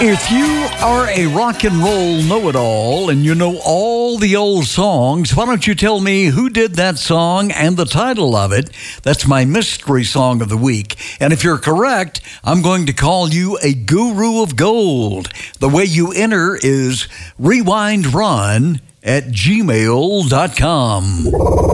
If you are a rock and roll know-it-all and you know all the old songs, why don't you tell me who did that song and the title of it? That's my mystery song of the week. And if you're correct, I'm going to call you a guru of gold. The way you enter is rewindrun@gmail.com.